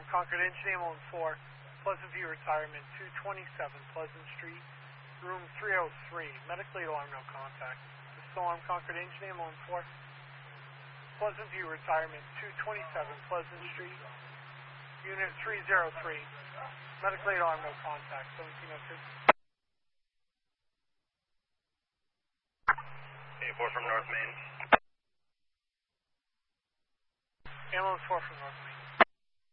Concord Engine, Ambulance 4, Pleasant View Retirement, 227 Pleasant Street, room 303. Medically alarm, no contact. This is alarm Concord Engine, Ambulance 4, Pleasant View Retirement, 227 Pleasant Street, unit 303. Medically alarm, no contact, 1702. 84 from North Main. Ambulance 4 from North Main.